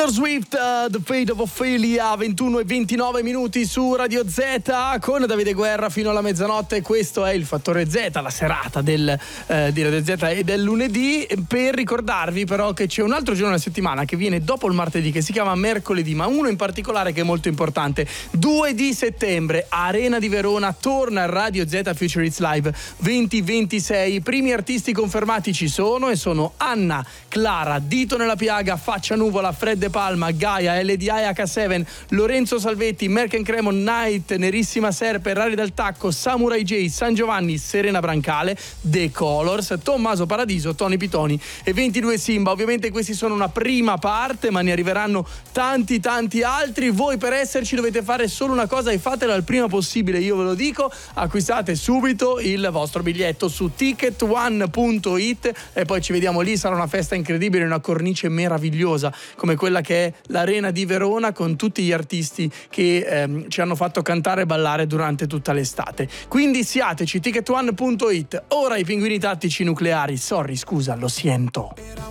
Taylor Swift, The Fate of Ophelia, 21 e 29 minuti su Radio Z con Davide Guerra fino alla mezzanotte. Questo è il Fattore Z, la serata di Radio Z e del lunedì, per ricordarvi però che c'è un altro giorno della settimana che viene dopo il martedì, che si chiama mercoledì, ma uno in particolare che è molto importante. 2 di settembre, Arena di Verona, torna Radio Z Future Hits Live 2026. I primi artisti confermati ci sono e sono Anna, Clara, Dito nella Piaga, Faccia Nuvola, Fred De Palma, Gaia, LDI H7, Lorenzo Salvetti, Merken Cremon, Night, Nerissima Serpe, Rari del Tacco, Samurai J, San Giovanni, Serena Brancale, The Colors, Tommaso Paradiso, Tony Pitoni e 22 Simba. Ovviamente questi sono una prima parte, ma ne arriveranno tanti altri. Voi per esserci dovete fare solo una cosa, e fatela il prima possibile, io ve lo dico: acquistate subito il vostro biglietto su ticketone.it e poi ci vediamo lì. Sarà una festa incredibile, una cornice meravigliosa come quella che è l'Arena di Verona, con tutti gli artisti che ci hanno fatto cantare e ballare durante tutta l'estate. Quindi siateci, ticketone.it. Ora i Pinguini Tattici Nucleari. Sorry, scusa, lo siento.